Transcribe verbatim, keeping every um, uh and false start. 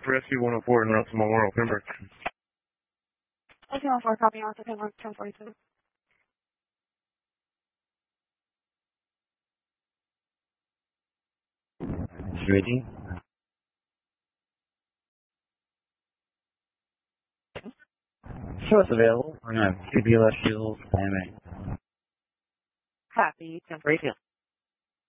for S C one oh four and Russell Memorial, Pembroke. S C one oh four, copy on to Pembroke, ten forty-two. Ready? Show us available. We're going to have C B L S Shields, M A. Copy, ten forty-two.